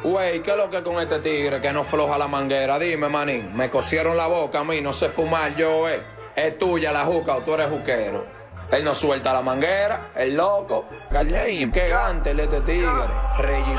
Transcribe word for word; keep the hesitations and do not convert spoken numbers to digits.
Güey, ¿qué es lo que con este tigre que no floja la manguera? Dime, manín, me cosieron la boca a mí, no sé fumar yo, eh. Es tuya la juca o tú eres juquero. Él no suelta la manguera, el loco. Galley, qué gante este tigre. Rey